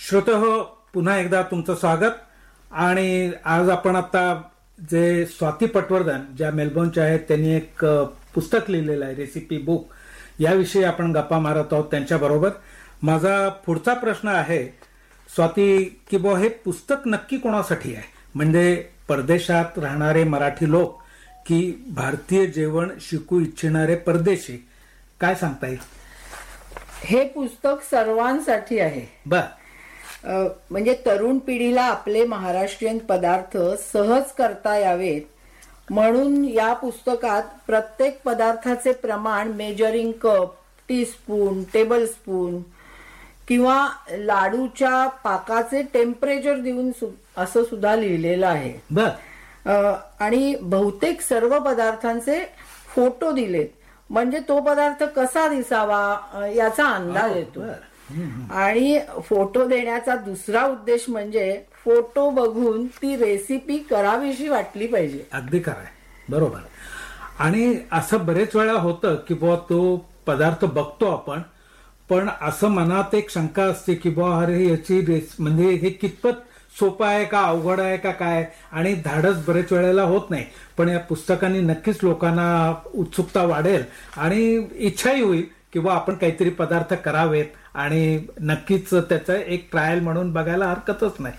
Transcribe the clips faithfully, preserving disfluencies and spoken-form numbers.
श्रोतेहो, पुन्हा एकदा तुमचं स्वागत. आणि आज आपण आता जे स्वाती पटवर्धन ज्या मेलबर्नच्या आहेत त्यांनी एक पुस्तक लिहिलेलं आहे, रेसिपी बुक, याविषयी आपण गप्पा मारत आहोत त्यांच्याबरोबर. माझा पुढचा प्रश्न आहे स्वाती, की बुवा हे पुस्तक नक्की कोणासाठी आहे? म्हणजे परदेशात राहणारे मराठी लोक की भारतीय जेवण शिकू इच्छिणारे परदेशी, काय सांगता येईल? हे पुस्तक सर्वांसाठी आहे. बर. म्हणजे तरुण पिढीला आपले महाराष्ट्रीयन पदार्थ सहज करता यावेत म्हणून या पुस्तकात प्रत्येक पदार्थाचे प्रमाण, measuring cup, teaspoon, table spoon किंवा लाडूच्या पाकाचे टेम्परेचर देऊन असं सुद्धा लिहिलेलं आहे. बर. आणि बहुतेक सर्व पदार्थांचे फोटो दिलेत, म्हणजे तो पदार्थ कसा दिसावा याचा अंदाज येतो. आणि फोटो देण्याचा दुसरा उद्देश म्हणजे फोटो बघून ती रेसिपी करावीशी वाटली पाहिजे. अगदी खरं आहे, बरोबर. आणि असं बरेच वेळा होतं की बुवा तो पदार्थ बघतो आपण, पण असं मनात एक शंका असते की बुवा अरे याची रेस म्हणजे हे कितपत सोपं आहे का, अवघड आहे का काय, आणि धाडस बरेच वेळेला होत नाही. पण या पुस्तकाने नक्कीच लोकांना उत्सुकता वाढेल आणि इच्छाही होईल किंवा आपण काहीतरी पदार्थ करावेत, आणि नक्कीच त्याचं एक ट्रायल म्हणून बघायला हरकतच नाही.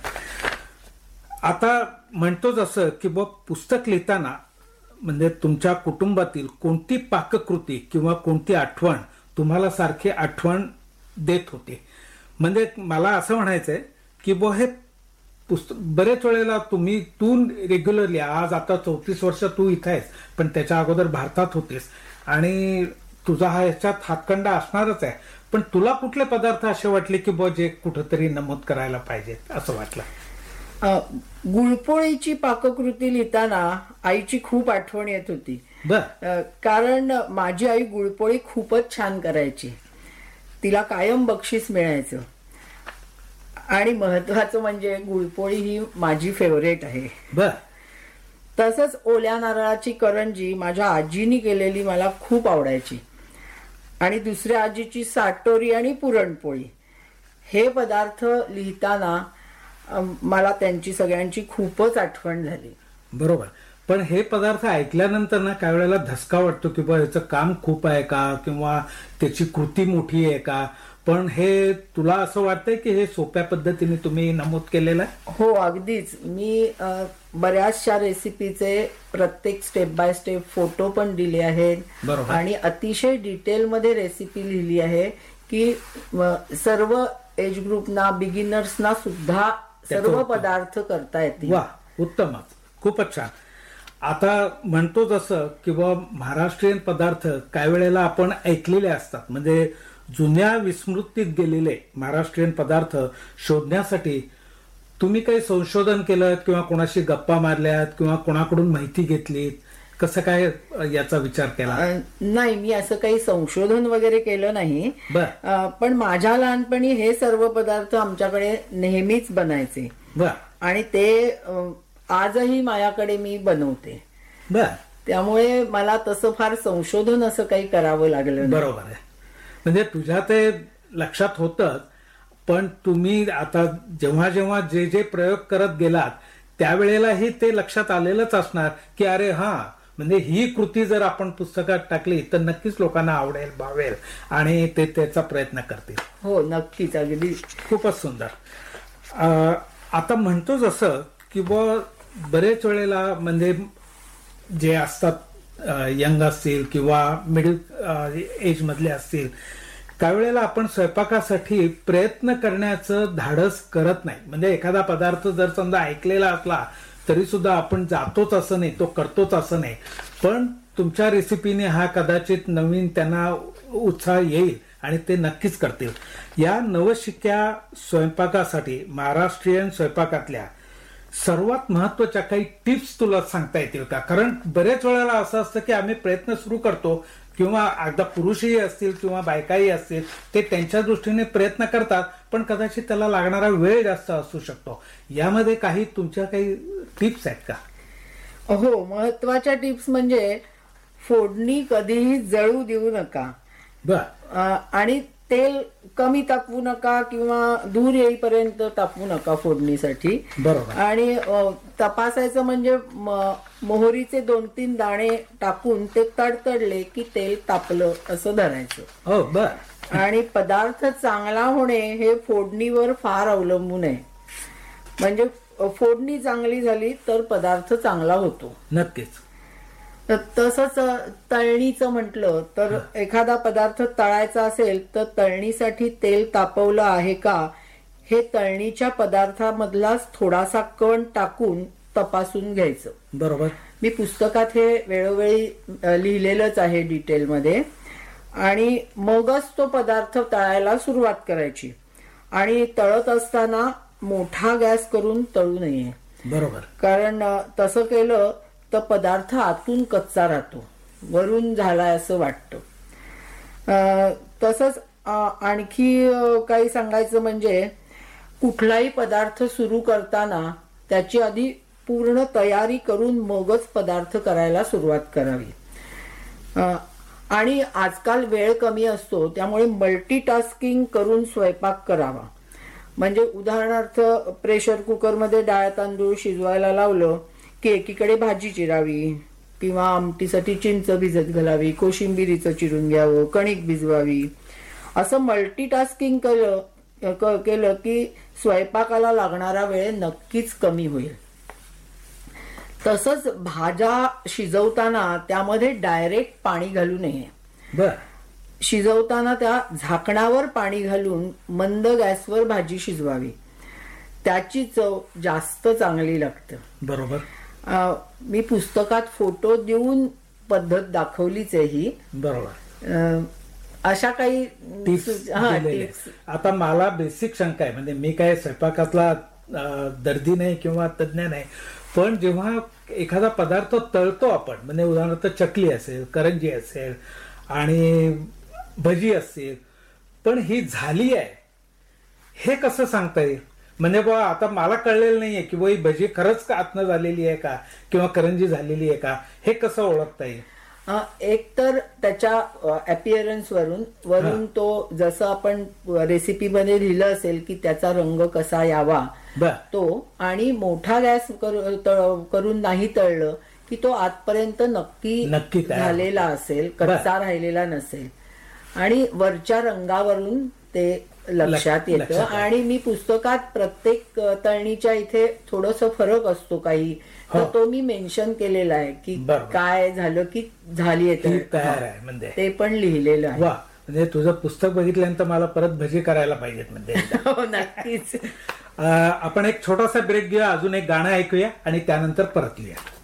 आता म्हणतो जसं की बुवा पुस्तक लिहिताना म्हणजे तुमच्या कुटुंबातील कोणती पाककृती किंवा कोणती आठवण तुम्हाला सारखी आठवण देत होती? म्हणजे मला असं म्हणायचंय की बुवा हे पुस्तक बरेच वेळेला तुम्ही तू रेग्युलरली, आज आता चौतीस वर्ष तू इथे आहेस, पण त्याच्या अगोदर भारतात होतेस आणि तुझा हा याच्यात हातखंडा असणारच आहे, पण तुला कुठले पदार्थ असे वाटले की बुवा जे कुठंतरी नमूद करायला पाहिजेत असं वाटलं? गुळपोळीची पाककृती लिहिताना आईची खूप आठवण येत होती. बर. कारण माझी आई गुळपोळी खूपच छान करायची, तिला कायम बक्षीस मिळायचं. आणि महत्वाचं म्हणजे गुळपोळी ही माझी फेवरेट आहे. बर. तसंच ओल्या नारळाची करंजी माझ्या आजीनी केलेली मला खूप आवडायची. आणि दुसऱ्या आजीची साटोरी आणि पुरणपोळी, हे पदार्थ लिहिताना मला त्यांची सगळ्यांची खूपच आठवण झाली. बरोबर. पण हे पदार्थ ऐकल्यानंतर ना काही वेळेला धसका वाटतो की बा याचं काम खूप आहे का, किंवा त्याची कृती मोठी आहे का, पण हे तुला असं वाटतंय की हे सोप्या पद्धतीने तुम्ही नमूद केलेलं आहे? हो, अगदीच. मी बऱ्याचशा रेसिपीचे प्रत्येक स्टेप बाय स्टेप फोटो पण दिले आहेत आणि अतिशय डिटेलमध्ये रेसिपी लिहिली आहे की सर्व एज ग्रुपना, बिगिनर्सना सुद्धा सर्व पदार्थ करता येतील. वा, उत्तमच, खूपच छान. आता म्हणतो जसं किंवा महाराष्ट्रीयन पदार्थ काही वेळेला आपण ऐकलेले असतात, म्हणजे जुन्या विस्मृतीत गेलेले महाराष्ट्रीयन पदार्थ शोधण्यासाठी तुम्ही काही संशोधन केलं किंवा कोणाशी गप्पा मारल्यात किंवा कोणाकडून माहिती घेतलीत, कसं काय याचा विचार केला? नाही, मी असं काही संशोधन वगैरे केलं नाही. पण माझ्या लहानपणी हे सर्व पदार्थ आमच्याकडे नेहमीच बनायचे. बर. आणि ते आजही माझ्याकडे मी बनवते. बर. त्यामुळे मला तसं फार संशोधन असं काही करावं लागलं. बरोबर आहे. म्हणजे तुझ्या ते लक्षात होतं, पण तुम्ही आता जेव्हा जेव्हा जे जे प्रयोग करत गेलात त्यावेळेलाही ते लक्षात आलेलंच असणार की अरे हा, म्हणजे ही कृती जर आपण पुस्तकात टाकली तर नक्कीच लोकांना आवडेल, भावेल आणि ते त्याचा प्रयत्न करतील. हो, नक्कीच. अगदी खूपच सुंदर. आता म्हणतो जसं की बुवा बरेच वेळेला म्हणजे जे असतात यंग असतील किंवा मिडल एज मधले असतील, काही वेळेला आपण स्वयंपाकासाठी प्रयत्न करण्याचं धाडस करत नाही. म्हणजे एखादा पदार्थ जर समजा ऐकलेला असला तरी सुद्धा आपण जातोच असं नाही, तो करतोच असं नाही. पण तुमच्या रेसिपीने हा कदाचित नवीन त्यांना उत्साह येईल आणि ते नक्कीच करतील. या नवशिक्या स्वयंपाकासाठी महाराष्ट्रीयन स्वयंपाकातल्या सर्वात महत्वाच्या काही टिप्स तुला सांगता येतील का? कारण बरेच वेळेला असं असतं की आम्ही प्रयत्न सुरू करतो, किंवा अगदा पुरुषही असतील किंवा बायकाही असतील, ते त्यांच्या दृष्टीने प्रयत्न करतात, पण कदाचित त्याला लागणारा वेळ जास्त असू शकतो. यामध्ये काही तुमच्या काही टिप्स आहेत का? हो, महत्वाच्या टिप्स म्हणजे फोडणी कधीही जळू देऊ नका. बर. आणि तेल कमी तापवू नका किंवा दूर येईपर्यंत तापवू नका फोडणीसाठी. बरोबर. आणि अ, तपासायचं म्हणजे म- मोहरीचे दोन तीन दाणे टाकून ते तडतडले की तेल तापलं असं धरायचं. हो बर. आणि पदार्थ चांगला होणे हे फोडणीवर फार अवलंबून आहे. म्हणजे फोडणी चांगली झाली तर पदार्थ चांगला होतो. नक्कीच. तर तसंच तळणीचं म्हटलं तर एखादा पदार्थ तळायचा असेल तर तळणीसाठी तेल तापवलं आहे का हे तळणीच्या पदार्थामधलाच थोडासा कण टाकून तपासून घ्यायचं. बरोबर. मी पुस्तकात हे वेळोवेळी अ, लिहिलेलंच आहे डिटेलमध्ये. आणि मगच तो पदार्थ तळायला सुरुवात करायची. आणि तळत असताना मोठा गॅस करून तळू नये. बरोबर. कारण अ, तसं केलं तर पदार्थ आतून कच्चा राहतो, वरून झालाय असं वाटतं. अ, तसंच अ, आणखी अ, काही सांगायचं म्हणजे कुठलाही पदार्थ सुरू करताना त्याची आधी पूर्ण तयारी करून मगच पदार्थ करायला सुरुवात करावी. अ, आणि आजकाल वेळ कमी असतो त्यामुळे मल्टीटास्किंग करून स्वयंपाक करावा. म्हणजे उदाहरणार्थ प्रेशर कुकरमध्ये डाळ तांदूळ शिजवायला लावलं की एकीकडे भाजी चिरावी किंवा आमटीसाठी चिंच भिजत घालावी, कोशिंबिरीचं चिरून घ्यावं, कणिक भिजवावी. असं मल्टीटास्किंग केलं क- केलं की स्वयंपाकाला लागणारा वेळ नक्कीच कमी होईल. तसंच भाज्या शिजवताना त्यामध्ये डायरेक्ट पाणी घालू नये. बर. शिजवताना त्या झाकणावर पाणी घालून मंद गॅसवर भाजी शिजवावी. त्याची चव जास्त चांगली लागते. बरोबर. अ, मी पुस्तकात फोटो देऊन पद्धत दाखवलीच आहे ही. बरोबर. अ, अशा काही टिप्स हा, दिलेल्या टिप्स. आहेत. आता मला बेसिक शंका आहे, म्हणजे मी काय स्वयंपाकातला अं, दर्दी नाही किंवा तज्ज्ञ नाही, पण जेव्हा एखादा पदार्थ तळतो आपण, म्हणजे उदाहरणार्थ चकली असेल, करंजी असेल आणि भजी असेल, पण ही झाली आहे हे कसं सांगता येईल? म्हणजे बुवा आता मला कळलेलं नाहीये की बुवा ही भजी खरंच का आतनं झालेली आहे का किंवा करंजी झालेली आहे का, हे कसं ओळखता येईल? अ, एक तर त्याच्या अपिअरन्स वरून वरून तो जसं आपण रेसिपीमध्ये लिहिलं असेल की त्याचा रंग कसा यावा बर. तो, आणि मोठा गॅस कर- तळ- करून नाही तळलं की तो आतपर्यंत नक्की नक्की तयार झालेला असेल, कच्चा राहिलेला नसेल. आणि वरच्या रंगावरून ते लक्षात लक्षात येतं. येतं. आणि मी पुस्तकात प्रत्येक अ, तळणीच्या इथे थोडस फरक असतो काही, तर हो. तो मी मेन्शन केलेला आहे की बरोबर. काय झालं की झाली ही आहे तयार आहे म्हणजे. ते पण लिहिलेलं आहे. वा, म्हणजे तुझं पुस्तक बघितल्यानंतर मला परत भजी करायला पाहिजेत म्हणजे. हो, नक्कीच. अं, आपण एक छोटासा ब्रेक घेऊया, अजून एक गाणं ऐकूया आणि त्यानंतर परत येऊया.